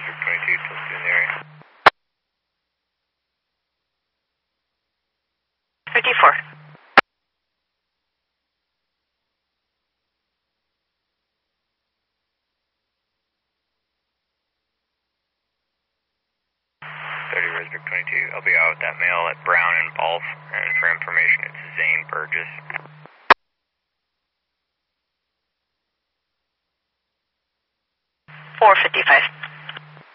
Resbrook 22, still in the area. 54. Resbrook 22. I'll be out with that mail at Brown and Balf, and for information, it's Zane Burgess. 455.